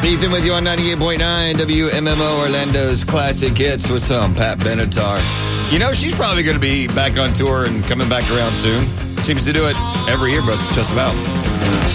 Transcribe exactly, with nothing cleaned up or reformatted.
Ethan with you on ninety-eight point nine W M M O Orlando's Classic Hits with some Pat Benatar. You know, she's probably going to be back on tour and coming back around soon. Seems to do it every year, but just about.